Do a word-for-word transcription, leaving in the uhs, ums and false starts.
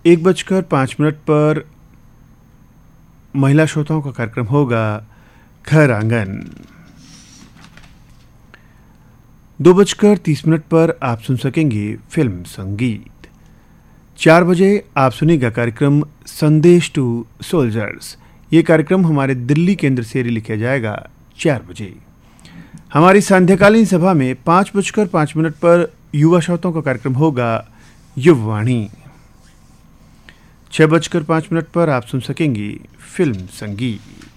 एक बजकर पाँच मिनट पर महिला श्रोताओं का कार्यक्रम होगा घर आंगन। दो बजकर तीस मिनट पर आप सुन सकेंगे फिल्म संगीत। चार बजे आप सुनिएगा कार्यक्रम संदेश टू सोल्जर्स। ये कार्यक्रम हमारे दिल्ली केंद्र से रिले किया जाएगा चार बजे। हमारी सांध्यकालीन सभा में पाँच बजकर पाँच मिनट पर युवा श्रोताओं का कार्यक्रम होगा युववाणी। छह बजकर पाँच मिनट पर आप सुन सकेंगे फिल्म संगीत।